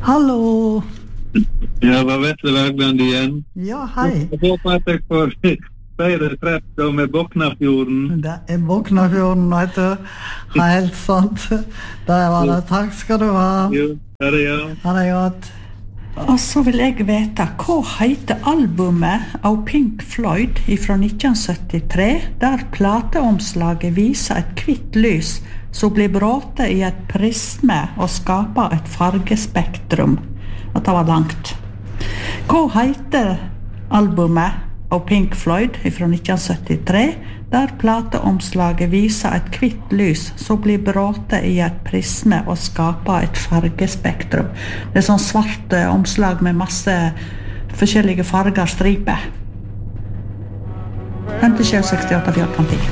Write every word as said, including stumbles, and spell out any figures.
Hallo. Ja, var Vetle Bergland igjen. Ja, hei. Jeg håper at jeg får flere treff da med Boknafjorden. Det er Boknafjorden, vet du. Helt sant. Det var det. Takk skal du ha. Jo, ha det, ja. Ha det godt. Og så vil jeg vite, hva heter albumet av Pink Floyd fra nitten syttitre, der plateomslaget viser et kvitt lys som blir bråte i et prisme og skaper et fargespektrum. Dette var langt. Hva heter albumet av Pink Floyd fra nitten syttitre, der plateomslaget viser et kvitt lys som blir bråte i et prisme og skaper et fargespektrum? Det er sånn svart omslag med masse forskjellige farger striper. femtisju sekstiåtte fjorten ti